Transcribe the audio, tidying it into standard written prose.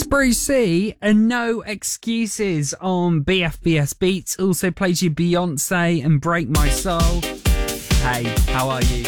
Bruce C and No Excuses on BFBS Beats. Also plays you Beyonce and Break My Soul. Hey, how are you?